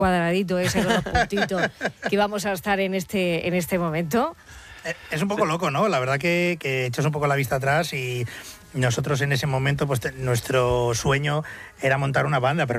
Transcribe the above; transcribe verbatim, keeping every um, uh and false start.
cuadradito ese con los puntitos que vamos a estar en este, en este momento. Es un poco loco, ¿no? La verdad que, que echas un poco la vista atrás y nosotros en ese momento, pues te, nuestro sueño era montar una banda, pero